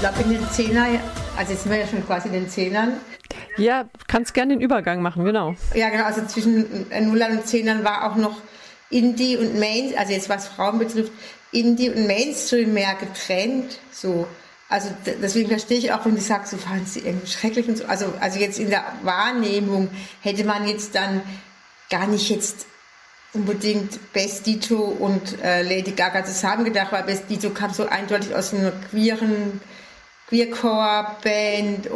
glaube in den Zehner, also jetzt sind wir ja schon quasi in den Zehnern. Ja, kannst gerne den Übergang machen, genau. Ja, genau, also zwischen Nullern und Zehnern war auch noch Indie und Main, also jetzt was Frauen betrifft, Indie und Mainstream mehr getrennt, so. Also deswegen verstehe ich auch, wenn die sagt, so fanden sie irgendwie schrecklich und so. Also jetzt in der Wahrnehmung hätte man jetzt dann gar nicht jetzt unbedingt Best Dito und Lady Gaga zusammen gedacht, weil Best Dito kam so eindeutig aus einer Queercore-Band